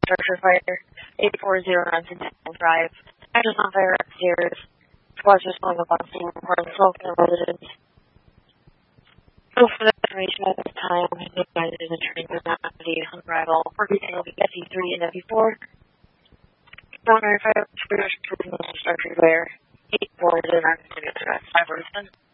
Structure Fire, 840 Drive. Actions on fire upstairs. Squads just on the bus team reporting smoke in the residence. No further information at this time. The guys in the train will not be on arrival. Everything will be SE3 and FE4. Don't verify structure fire, 840 Drive. 547.